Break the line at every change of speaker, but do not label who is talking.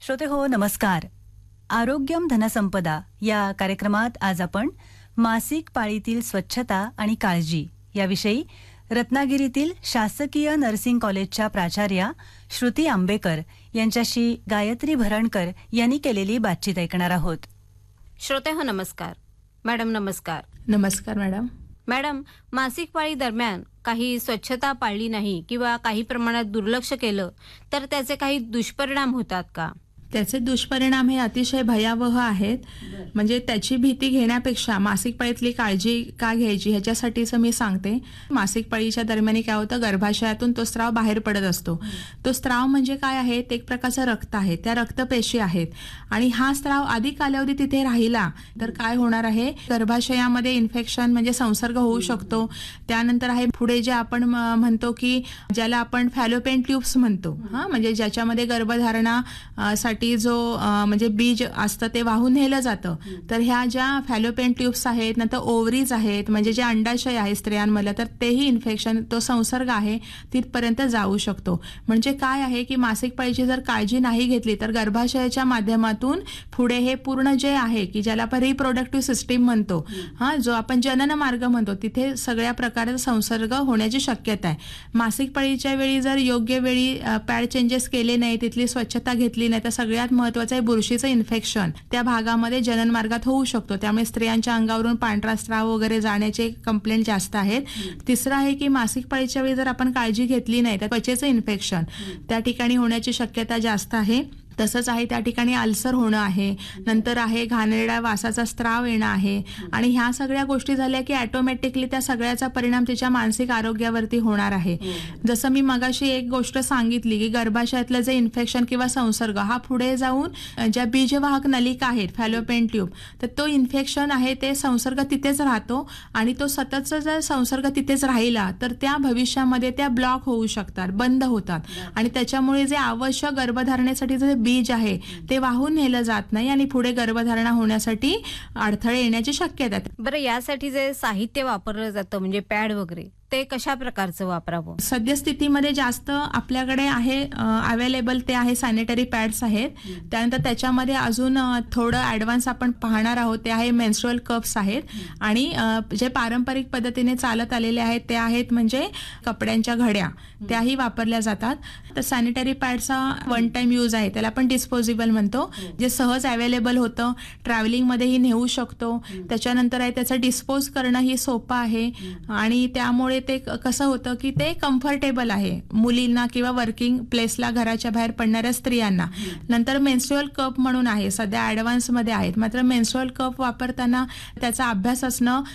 श्रोते हो, नमस्कार. आरोग्यम धनसंपदा या कार्यक्रमात आज आपण मासिक पाळीतील स्वच्छता आणि काळजी याविषयी रत्नागिरीतील शासकीय नर्सिंग कॉलेजच्या प्राचार्या श्रुती आंबेकर यांच्याशी गायत्री भरणकर यांनी केलेली बातचीत ऐकणार आहोत.
श्रोते हो, नमस्कार. मॅडम नमस्कार.
नमस्कार मॅडम.
मॅडम, मासिक पाळी दरम्यान काही स्वच्छता पाळली नाही किंवा काही प्रमाणात दुर्लक्ष केलं तर त्याचे काही दुष्परिणाम होतात का?
त्याचे दुष्परिणाम हे अतिशय भयावह आहेत. म्हणजे त्याची भीती घेण्यापेक्षा मासिक पाळीतली काळजी का घ्यायची ह्याच्यासाठीच मी सांगते. मासिक पाळीच्या दरम्यान काय होतं, गर्भाशयातून तो स्राव बाहेर पडत असतो. तो स्राव म्हणजे काय आहे, ते एक प्रकारचं रक्त आहे, त्या रक्तपेशी आहेत आणि हा स्राव अधिक कालावधी तिथे राहिला तर काय होणार आहे, गर्भाशयामध्ये इन्फेक्शन म्हणजे संसर्ग होऊ शकतो. त्यानंतर आहे पुढे जे आपण म्हणतो की ज्याला आपण फॅलोपियन ट्यूब्स म्हणतो, म्हणजे ज्याच्यामध्ये गर्भधारणा साठी जो म्हणजे बीज असतं ते वाहून नेलं जातं. तर ह्या ज्या फॅलोपियन ट्यूब्स आहेत, नंतर ओव्हरीज आहेत, म्हणजे जे अंडाशय आहे स्त्रियांमध्ये, तर तेही इन्फेक्शन, तो संसर्ग आहे तिथपर्यंत जाऊ शकतो. म्हणजे काय आहे की मासिक पाळीची जर काळजी नाही घेतली तर गर्भाशयाच्या माध्यमातून पुढे हे पूर्ण जे आहे की ज्याला आपण रिप्रोडक्टिव्ह सिस्टीम म्हणतो, जो आपण जनन मार्ग म्हणतो, तिथे सगळ्या प्रकारचा संसर्ग होण्याची शक्यता आहे. मासिक पाळीच्या वेळी जर योग्य वेळी पॅड चेंजेस केले नाही, तिथली स्वच्छता घेतली नाही, तर सगळ्यात महत्वाचं आहे बुरशीचं इन्फेक्शन त्या भागामध्ये जनन मार्गात होऊ शकतो. त्यामुळे स्त्रियांच्या अंगावरून पांढरा स्राव वगैरे जाण्याचे कंप्लेंट जास्त आहेत. तिसरं आहे की मासिक पाळीच्या वेळी जर आपण काळजी घेतली नाही तर त्वचेचं इन्फेक्शन त्या ठिकाणी होण्याची शक्यता जास्त आहे. तसंच आहे त्या ठिकाणी अल्सर होणं आहे, नंतर आहे घाणेरड्या वासाचा स्त्राव येणं आहे. आणि ह्या सगळ्या गोष्टी झाल्या की ऑटोमॅटिकली त्या सगळ्याचा परिणाम तिच्या मानसिक आरोग्यावरती होणार आहे. जसं मी मगाशी एक गोष्ट सांगितली की गर्भाशयातलं जे इन्फेक्शन किंवा संसर्ग हा पुढे जाऊन ज्या बीजवाहक नलिका आहेत फॅलोपियन ट्यूब, तर तो इन्फेक्शन आहे ते संसर्ग तिथेच राहतो आणि तो सततचा जर संसर्ग तिथेच राहिला तर त्या भविष्यामध्ये त्या ब्लॉक होऊ शकतात, बंद होतात आणि त्याच्यामुळे जे आवश्यक गर्भधारणेसाठी जे बीज आहे ते वाहून नेलं जात नाही आणि पुढे गर्भधारणा होण्यासाठी अडथळे येण्याची शक्यता आहे.
बरं, यासाठी जे साहित्य वापरलं जातं म्हणजे पॅड वगैरे, ते कशा प्रकारचं वापरावं?
सद्यस्थितीमध्ये जास्त आपल्याकडे आहे अवेलेबल ते आहे सॅनिटरी पॅड्स आहेत. त्यानंतर त्याच्यामध्ये अजून थोडं ॲडव्हान्स आपण पाहणार आहोत ते आहे मेन्स्ट्रुअल कप्स आहेत आणि जे पारंपरिक पद्धतीने चालत आलेले आहेत ते आहेत म्हणजे कपड्यांच्या घड्या, त्याही वापरल्या जातात. तर सॅनिटरी पॅडचा वन टाइम यूज आहे, त्याला आपण डिस्पोजेबल म्हणतो, जे सहज अवेलेबल होतं, ट्रॅव्हलिंगमध्येही नेऊ शकतो. त्याच्यानंतर आहे त्याचं डिस्पोज करणं ही सोपं आहे आणि त्यामुळे ते कसं होतं की ते कम्फर्टेबल आहे मुलींना किंवा वर्किंग प्लेसला घराच्या बाहेर पडणाऱ्या स्त्रियांना. नंतर मेन्स्ट्रुअल कप म्हणून आहे, सध्या ॲडव्हान्समध्ये आहेत, मात्र मेन्स्ट्रुअल कप वापरताना त्याचा अभ्यास असणं